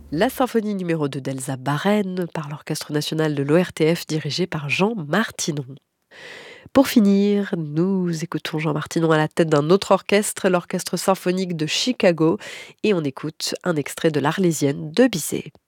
La symphonie numéro 2 d'Elsa Baren par l'Orchestre national de l'ORTF dirigé par Jean Martinon. Pour finir, nous écoutons Jean Martinon à la tête d'un autre orchestre, l'Orchestre symphonique de Chicago, et on écoute un extrait de l'Arlésienne de Bizet.